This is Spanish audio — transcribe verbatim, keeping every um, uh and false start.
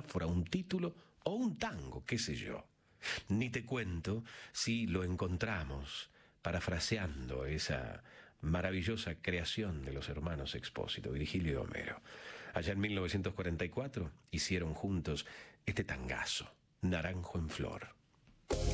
metáfora, un título o un tango, qué sé yo. Ni te cuento si lo encontramos parafraseando esa maravillosa creación de los hermanos Expósito, Virgilio y Homero. Allá en mil novecientos cuarenta y cuatro hicieron juntos este tangazo, Naranjo en Flor.